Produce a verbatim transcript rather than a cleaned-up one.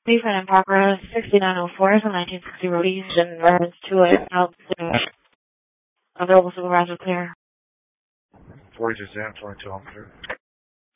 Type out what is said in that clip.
Leafman and Parker, sixty-nine oh four is a nineteen sixty road east and reference to a south. Available supervisor clear. forty-two Sam, twenty-two officer.